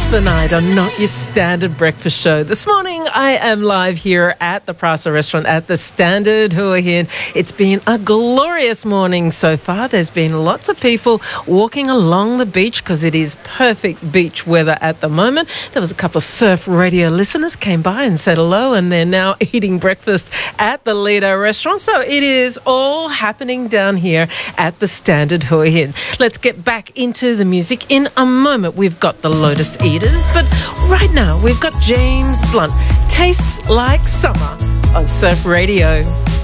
the night on Not Your Standard Breakfast Show. This morning, I am live here at the Prasa restaurant at the Standard Hua Hin. It's been a glorious morning so far. There's been lots of people walking along the beach because it is perfect beach weather at the moment. There was a couple of surf radio listeners came by and said hello, and they're now eating breakfast at the Lido restaurant. So it is all happening down here at the Standard Hua Hin. Let's get back into the music in a moment. We've got the Lotus Eaters, but right now we've got James Blunt. Tastes Like Summer on Surf Radio.